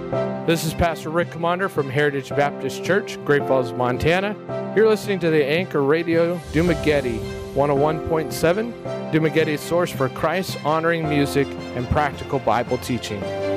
This is Pastor Rick Commander from Heritage Baptist Church, Great Falls, Montana. You're listening to the Anchor Radio Dumagetti 101.7, Dumagetti's source for Christ-honoring music and practical Bible teaching.